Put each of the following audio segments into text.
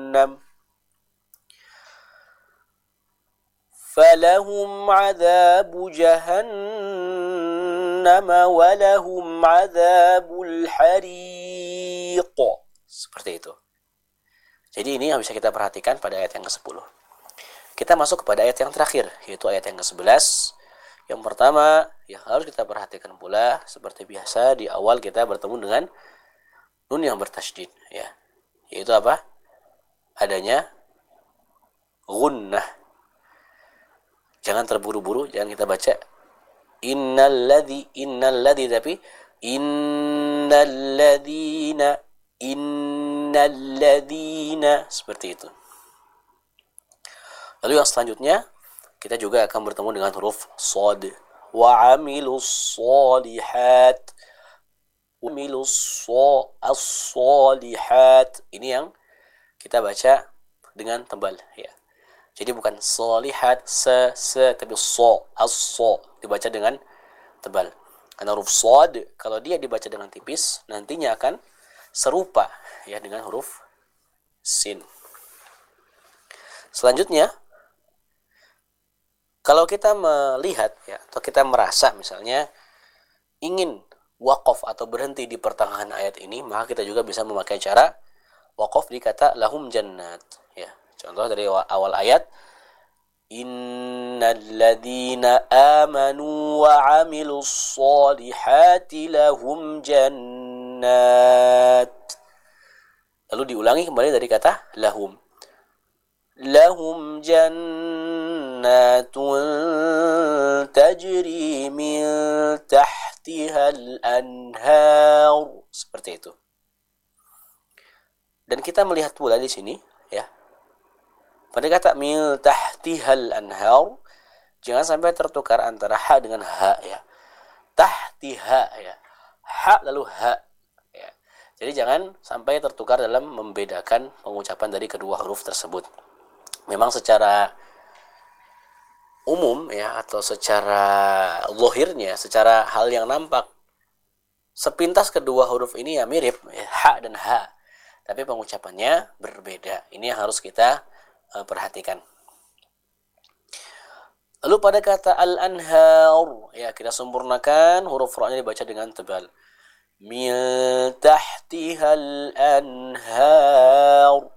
jahannam. Falahum 'adzabu jahannam wa lahum 'adzabul hariq. Seperti itu. Jadi ini yang bisa kita perhatikan pada ayat yang ke-10. Kita masuk kepada ayat yang terakhir, yaitu ayat yang ke-11. Yang pertama, yang harus kita perhatikan pula, seperti biasa di awal kita bertemu dengan nun yang bertasydid, ya. Yaitu apa? Adanya gunnah. Jangan terburu-buru, jangan kita baca innalladzi tapi innalladzina seperti itu. Lalu yang selanjutnya kita juga akan bertemu dengan huruf shad. Wa 'amilus shalihat. As-shalihat. Ini yang kita baca dengan tebal, ya. Jadi bukan shalihat tapi as-so dibaca dengan tebal. Karena huruf shad kalau dia dibaca dengan tipis nantinya akan serupa, ya, dengan huruf sin. Selanjutnya, kalau kita melihat, ya, atau kita merasa misalnya ingin waqaf atau berhenti di pertengahan ayat ini, maka kita juga bisa memakai cara waqaf di kata lahum jannat, ya. Contoh dari awal ayat, innalladzina amanu wa 'amilus shalihati lahum jannat. Lalu diulangi kembali dari kata lahum. Lahum jannatun tajri min tahtihal anhar. Seperti itu. Dan kita melihat pula di sini, ya. Pada kata min tahtihal anhar, jangan sampai tertukar antara ha dengan ha, ya. Tahtiha, ya. Ha lalu ha, ya. Jadi jangan sampai tertukar dalam membedakan pengucapan dari kedua huruf tersebut. Memang secara umum, ya, atau secara zahirnya, secara hal yang nampak, sepintas kedua huruf ini ya mirip, ya, ha dan ha. Tapi pengucapannya berbeda. Ini yang harus kita perhatikan. Lalu pada kata al-anhar, ya, kita sempurnakan huruf ra-nya dibaca dengan tebal. Min tahtihal anhar.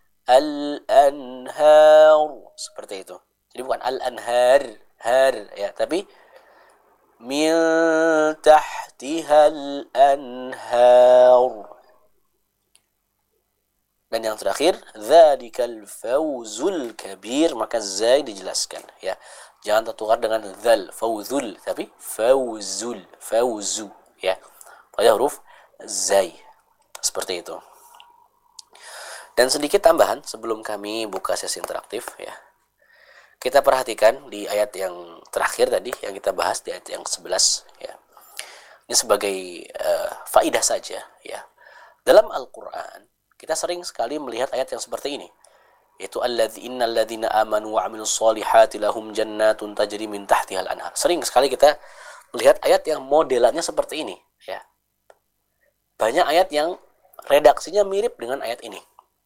Al-anhar. Seperti itu. Jadi bukan al-anhar, har, ya, tapi min tahtihal anhar. Dan yang terakhir, dzalikal fawzul kabir, maka zai dijelaskan, ya. Jangan tertukar dengan dzal, fawzul, tapi fawzul, fawzu, ya. Pada huruf zai. Seperti itu. Dan sedikit tambahan sebelum kami buka sesi interaktif, ya. Kita perhatikan di ayat yang terakhir tadi yang kita bahas di ayat yang 11, ya. Ini sebagai faidah saja, ya. Dalam Al-Qur'an kita sering sekali melihat ayat yang seperti ini, yaitu innalladzina amanu wa 'amilus shalihati lahum jannatun tajri min tahtihal anhar. Sering sekali kita melihat ayat yang modelannya seperti ini, ya. Banyak ayat yang redaksinya mirip dengan ayat ini.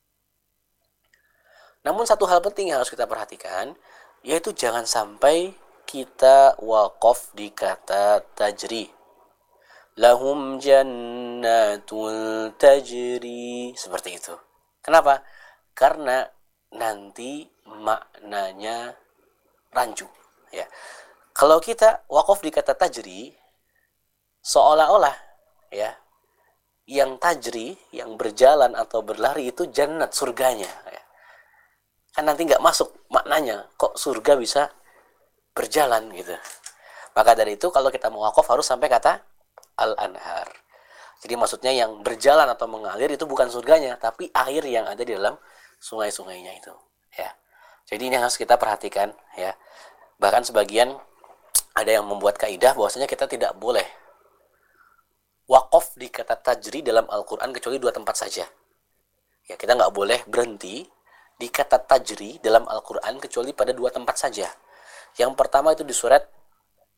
Namun satu hal penting yang harus kita perhatikan, yaitu jangan sampai kita waqaf di kata tajri. Lahum jannatul tajri, seperti itu. Kenapa? Karena nanti maknanya rancu, ya. Kalau kita waqaf di kata tajri, seolah-olah, ya, yang tajri, yang berjalan atau berlari itu jannat, surganya, ya. Kan nanti nggak masuk maknanya, kok surga bisa berjalan, gitu. Maka dari itu kalau kita mau waqaf harus sampai kata al-anhar. Jadi maksudnya yang berjalan atau mengalir itu bukan surganya, tapi air yang ada di dalam sungai-sungainya itu, ya. Jadi ini harus kita perhatikan, ya. Bahkan sebagian ada yang membuat kaidah bahwasanya kita tidak boleh waqaf di kata tajri dalam Al-Qur'an kecuali 2 tempat saja. Ya, kita nggak boleh berhenti di kata tajri dalam Al-Qur'an kecuali pada 2 tempat saja. Yang pertama itu di surat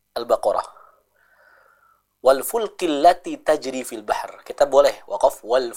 Al-Baqarah. Wal fulkil lati tajri fil bahr. Kita boleh waqaf wal